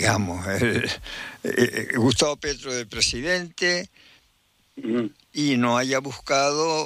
digamos, Gustavo Petro de presidente y no haya buscado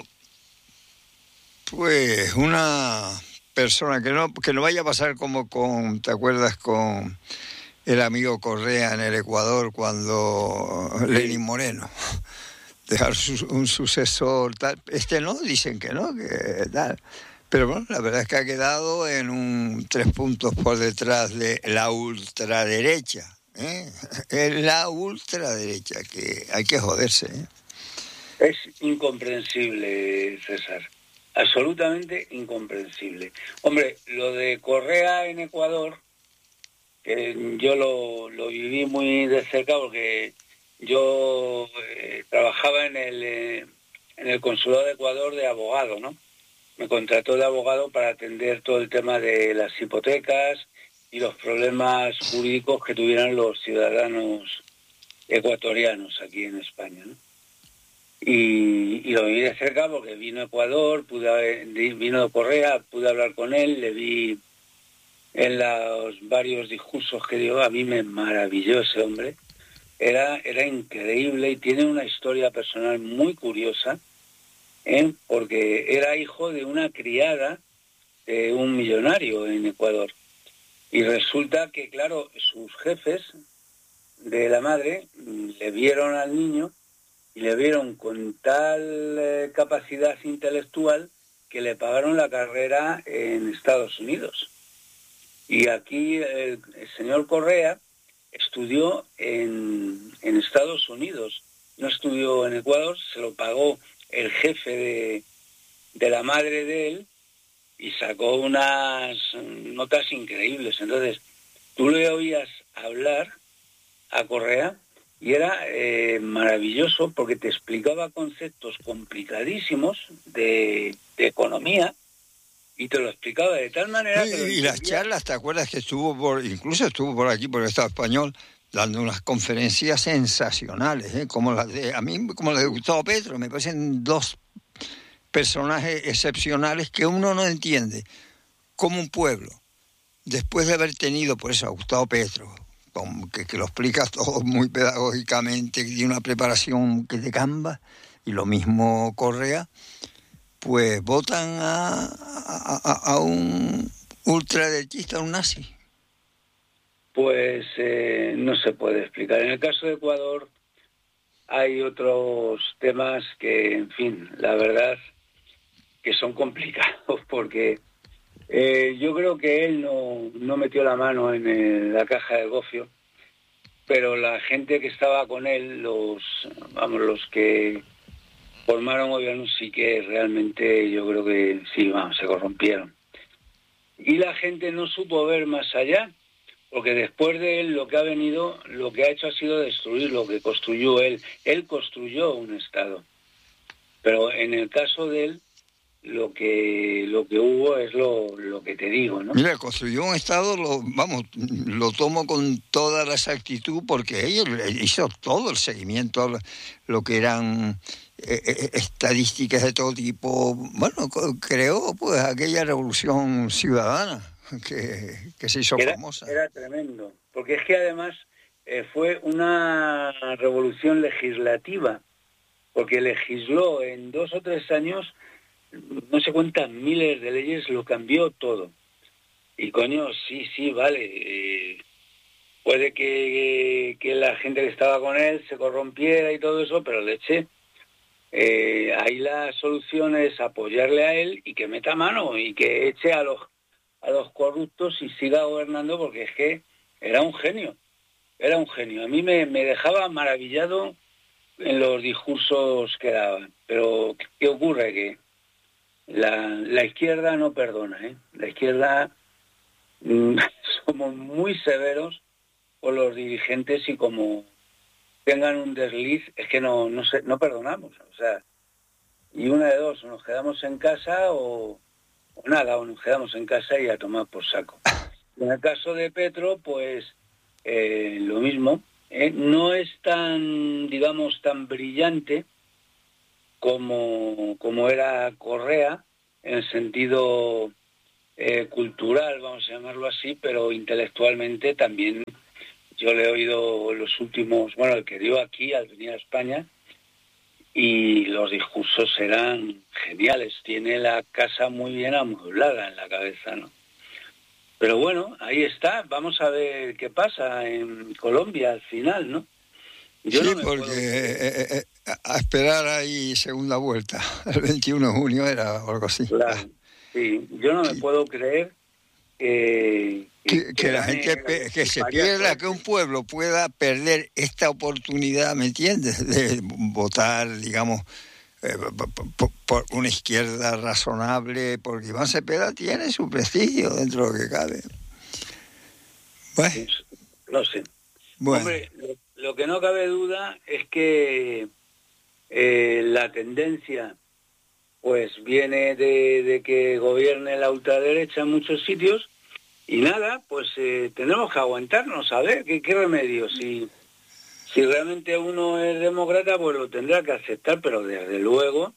pues una persona que no vaya a pasar como ¿te acuerdas con el amigo Correa en el Ecuador cuando Lenín Moreno? Dejar un sucesor tal. No, dicen que no, que tal. Pero bueno, la verdad es que ha quedado en 3 puntos por detrás de la ultraderecha. Es la ultraderecha, que hay que joderse. Es incomprensible, César. Absolutamente incomprensible. Hombre, lo de Correa en Ecuador, yo lo viví muy de cerca porque yo trabajaba en el Consulado de Ecuador de abogado, ¿no? Me contrató de abogado para atender todo el tema de las hipotecas y los problemas jurídicos que tuvieran los ciudadanos ecuatorianos aquí en España, ¿no? Y lo viví de cerca porque vino a Ecuador, vino de Correa, pude hablar con él, le vi en los varios discursos que dio. A mí me maravilló ese hombre. Era increíble y tiene una historia personal muy curiosa, porque era hijo de una criada de un millonario en Ecuador. Y resulta que, claro, sus jefes de la madre le vieron al niño y le vieron con tal capacidad intelectual que le pagaron la carrera en Estados Unidos. Y aquí el señor Correa estudió en Estados Unidos, no estudió en Ecuador, se lo pagó el jefe de la madre de él y sacó unas notas increíbles. Entonces, tú le oías hablar a Correa y era maravilloso porque te explicaba conceptos complicadísimos de economía y te lo explicaba de tal manera que lo Y las charlas, ¿te acuerdas que incluso estuvo por aquí, por el Estado español, dando unas conferencias sensacionales, como las de Gustavo Petro? Me parecen 2 personajes excepcionales que uno no entiende. Como un pueblo, después de haber tenido, por eso, a Gustavo Petro, que lo explica todo muy pedagógicamente, y una preparación que te camba, y lo mismo Correa, pues votan a un ultraderechista, a un nazi. Pues no se puede explicar. En el caso de Ecuador hay otros temas que, en fin, la verdad que son complicados porque yo creo que él no metió la mano en la caja de gofio, pero la gente que estaba con él, los que formaron gobierno, sí que realmente yo creo que sí, se corrompieron. Y la gente no supo ver más allá, porque después de él lo que ha hecho ha sido destruir lo que construyó él. Él construyó un Estado. Pero en el caso de él, lo que hubo es lo que te digo, ¿no? Mira, construyó un Estado, lo tomo con toda la exactitud porque ella hizo todo el seguimiento, lo que eran estadísticas de todo tipo. Bueno, creó pues aquella revolución ciudadana que se hizo famosa. Era tremendo, porque es que además fue una revolución legislativa, porque legisló en 2 o 3 años no sé cuántas miles de leyes, lo cambió todo. Y coño, sí, vale, puede que la gente que estaba con él se corrompiera y todo eso, pero leche, ahí la solución es apoyarle a él y que meta mano y que eche a los corruptos y siga gobernando, porque es que era un genio. A mí me dejaba maravillado en los discursos que daba. Pero ¿qué ocurre? Que la izquierda no perdona, ¿eh? La izquierda somos muy severos con los dirigentes y como tengan un desliz, es que no perdonamos. O sea, y una de dos, o nos quedamos en casa o nada, o nos quedamos en casa y a tomar por saco. En el caso de Petro, pues lo mismo. No es tan, digamos, tan brillante como era Correa, en el sentido cultural, vamos a llamarlo así, pero intelectualmente también yo le he oído los últimos, bueno, el que dio aquí al venir a España, y los discursos eran geniales. Tiene la casa muy bien amueblada en la cabeza, ¿no? Pero bueno, ahí está. Vamos a ver qué pasa en Colombia al final, ¿no? Yo Sí, no me porque puedo creer. a esperar ahí segunda vuelta. El 21 de junio era o algo así. Claro, sí, yo no me Que, puedo creer que que la gane gente que el se payaso pierda, que un este. pueblo pueda perder esta oportunidad, ¿me entiendes? De votar, digamos, por una izquierda razonable, porque Iván Cepeda tiene su prestigio dentro de lo que cabe. Bueno, Pues, no sé. bueno. Hombre, lo que no cabe duda es que la tendencia pues viene de que gobierne la ultraderecha en muchos sitios y nada, pues tenemos que aguantarnos a ver qué remedio. Si realmente uno es demócrata, pues lo tendrá que aceptar, pero desde luego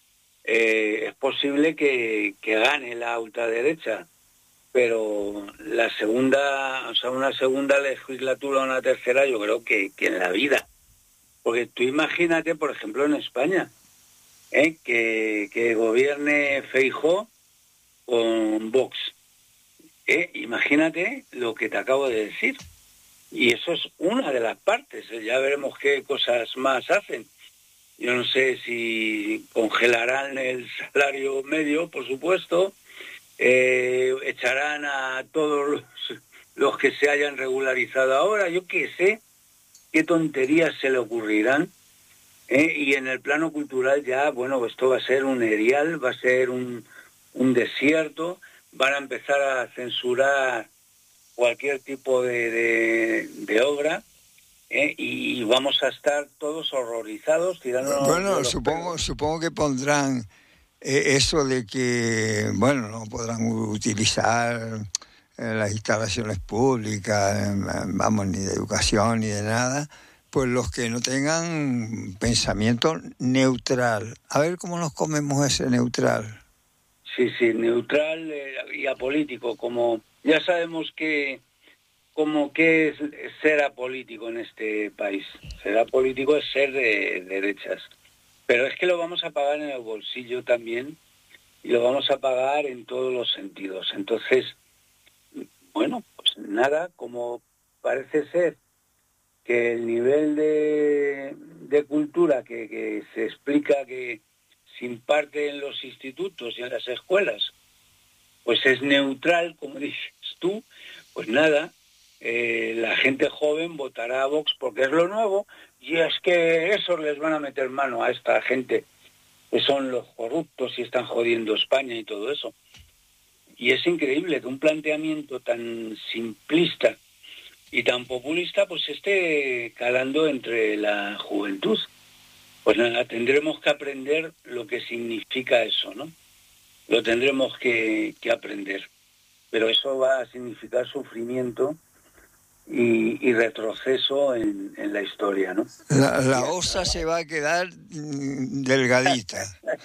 es posible que gane la ultraderecha, pero la segunda, o sea, una segunda legislatura o una tercera, yo creo que en la vida. Porque tú imagínate, por ejemplo, en España, que gobierne Feijóo con Vox. Imagínate lo que te acabo de decir. Y eso es una de las partes. Ya veremos qué cosas más hacen. Yo no sé si congelarán el salario medio, por supuesto, echarán a todos los que se hayan regularizado ahora, yo qué sé, qué tonterías se le ocurrirán. Y en el plano cultural ya, bueno, esto va a ser un erial, va a ser un desierto, van a empezar a censurar cualquier tipo de obra, y vamos a estar todos horrorizados, tirándonos de Bueno, los pelos. supongo que pondrán eso de que, bueno, no podrán utilizar las instalaciones públicas, vamos, ni de educación ni de nada, pues los que no tengan pensamiento neutral. A ver cómo nos comemos ese neutral. Sí, sí, neutral y apolítico, como ya sabemos como que es ser apolítico en este país. Ser apolítico es ser de derechas. Pero es que lo vamos a pagar en el bolsillo también y lo vamos a pagar en todos los sentidos. Entonces, bueno, pues nada, como parece ser que el nivel de cultura que se explica que se imparte en los institutos y en las escuelas, pues es neutral, como dices tú, pues nada, la gente joven votará a Vox porque es lo nuevo y es que esos les van a meter mano a esta gente que son los corruptos y están jodiendo España y todo eso. Y es increíble que un planteamiento tan simplista y tan populista pues esté calando entre la juventud. Pues nada, tendremos que aprender lo que significa eso, ¿no? Lo tendremos que aprender. Pero eso va a significar sufrimiento y retroceso en la historia, ¿no? La Y osa hasta se va a quedar delgadita.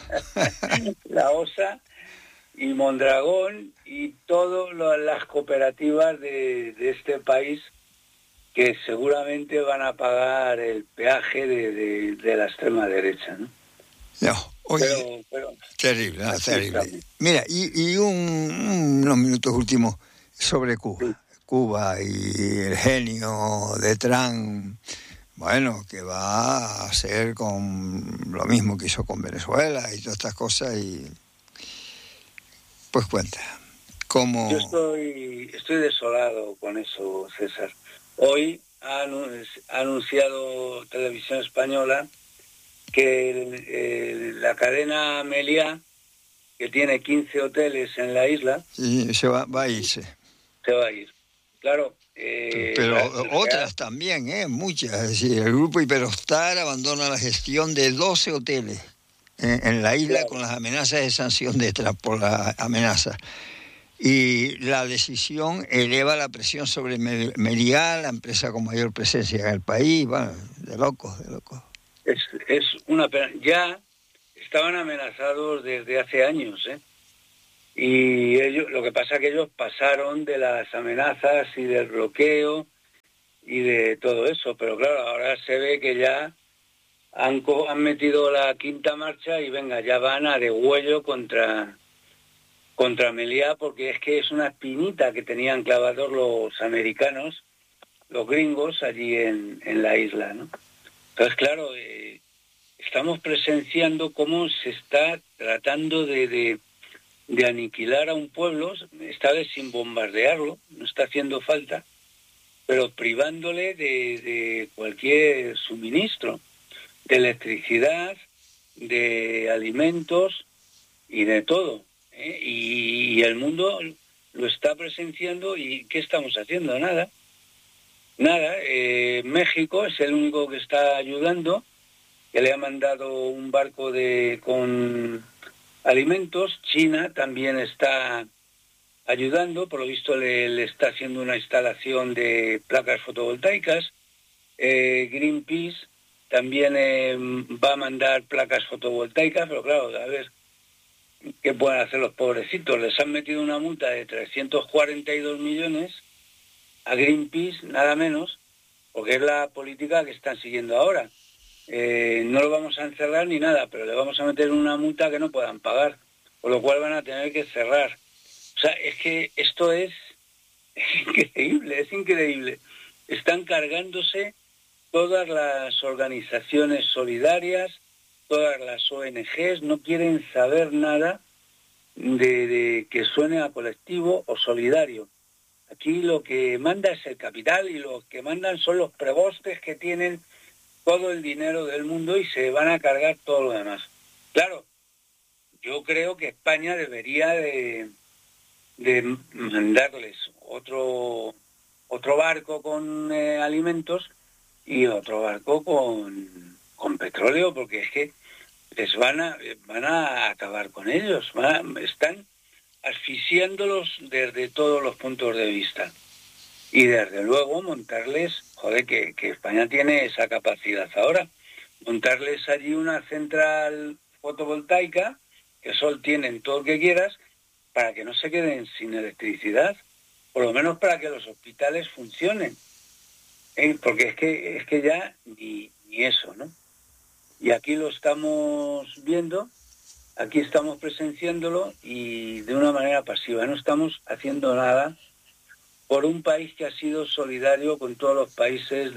la OSA y Mondragón y todas las cooperativas de este país que seguramente van a pagar el peaje de la extrema derecha, ¿no? No, oye, Pero terrible, aquí terrible. estamos. Mira, y unos minutos últimos sobre Sí. Cuba. Cuba y el genio de Trump, bueno, que va a hacer con lo mismo que hizo con Venezuela y todas estas cosas, y pues cuenta, Yo cómo... estoy desolado con eso, César. Hoy ha anunciado Televisión Española que la cadena Meliá, que tiene 15 hoteles en la isla, Y va a irse. se va a ir. Claro, Pero el Real, otras también, muchas. Es decir, el grupo Iberostar abandona la gestión de 12 hoteles en la isla con claro, las amenazas de sanción de Trump por las amenazas. Y la decisión eleva la presión sobre Meliá, la empresa con mayor presencia en el país. Bueno, de locos, de locos. es una pena. Ya estaban amenazados desde hace años, ¿eh? Y ellos, lo que pasa es que ellos pasaron de las amenazas y del bloqueo y de todo eso. Pero claro, ahora se ve que ya han metido la quinta marcha y venga, ya van a degüello contra Meliá, porque es que es una espinita que tenían clavados los americanos, los gringos, allí en la isla, ¿no? Entonces, claro, estamos presenciando cómo se está tratando de aniquilar a un pueblo, esta vez sin bombardearlo, no está haciendo falta, pero privándole de cualquier suministro, de electricidad, de alimentos y de todo. Y el mundo lo está presenciando. ¿Y qué estamos haciendo? Nada. México es el único que está ayudando, que le ha mandado un barco con alimentos. China también está ayudando, por lo visto le está haciendo una instalación de placas fotovoltaicas. Greenpeace también va a mandar placas fotovoltaicas, pero claro, a ver qué pueden hacer los pobrecitos. Les han metido una multa de 342 millones a Greenpeace, nada menos, porque es la política que están siguiendo ahora. No lo vamos a encerrar ni nada, pero le vamos a meter una multa que no puedan pagar, por lo cual van a tener que cerrar. O sea, es que esto es increíble. Están cargándose todas las organizaciones solidarias, todas las ONGs, no quieren saber nada de que suene a colectivo o solidario. Aquí lo que manda es el capital y lo que mandan son los prebostes que tienen todo el dinero del mundo y se van a cargar todo lo demás. Claro, yo creo que España debería de mandarles otro barco con alimentos y otro barco con petróleo, porque es que les van a acabar con ellos, están asfixiándolos desde todos los puntos de vista. Y desde luego montarles, que España tiene esa capacidad ahora, montarles allí una central fotovoltaica, que sol tienen todo lo que quieras, para que no se queden sin electricidad, por lo menos para que los hospitales funcionen. Porque es que ya ni eso, ¿no? Y aquí lo estamos viendo, aquí estamos presenciándolo y de una manera pasiva. No estamos haciendo nada por un país que ha sido solidario con todos los países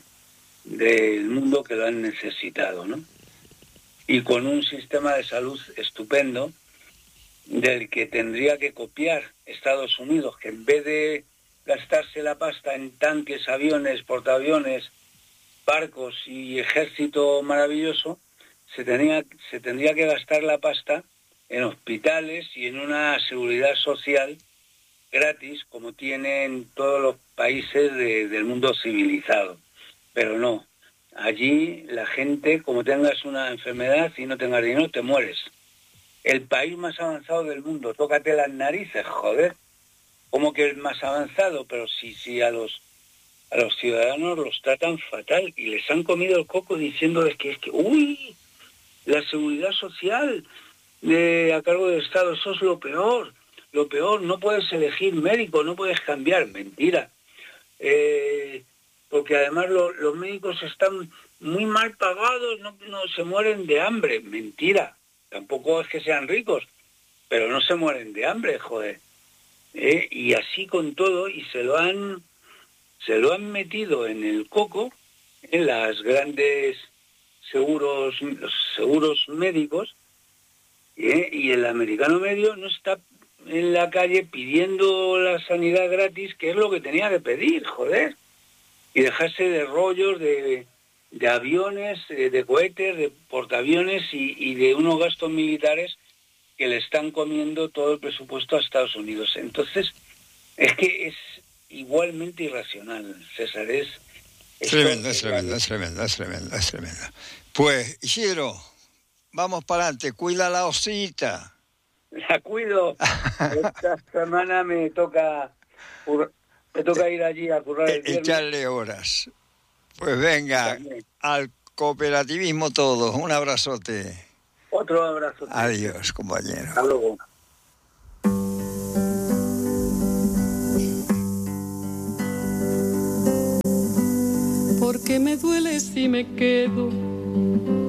del mundo que lo han necesitado, ¿no? Y con un sistema de salud estupendo del que tendría que copiar Estados Unidos, que en vez de gastarse la pasta en tanques, aviones, portaaviones, barcos y ejército maravilloso, se tendría que gastar la pasta en hospitales y en una seguridad social gratis, como tienen todos los países del mundo civilizado. Pero no, allí la gente, como tengas una enfermedad y no tengas dinero, te mueres. El país más avanzado del mundo, tócate las narices, joder. Como que el más avanzado, pero sí a los ciudadanos los tratan fatal y les han comido el coco diciéndoles que uy, la seguridad social a cargo del Estado, eso es lo peor, no puedes elegir médico, no puedes cambiar, mentira. Porque además los médicos están muy mal pagados, no se mueren de hambre, mentira. Tampoco es que sean ricos, pero no se mueren de hambre, joder. Y así con todo, y se lo han metido en el coco, en las grandes seguros médicos, y el americano medio no está en la calle pidiendo la sanidad gratis, que es lo que tenía que pedir, joder, y dejarse de rollos de aviones, de cohetes, de portaaviones y de unos gastos militares que le están comiendo todo el presupuesto a Estados Unidos. Entonces, es que es igualmente irracional, César. Es tremendo. Pues, Isidro, vamos para adelante, cuida la osita. La cuido. Esta semana me toca ir allí a currar el viernes. Echarle horas. Pues venga, al cooperativismo todos. Un abrazote. Otro abrazo. Adiós, compañero. Hasta luego. porque me duele si me quedo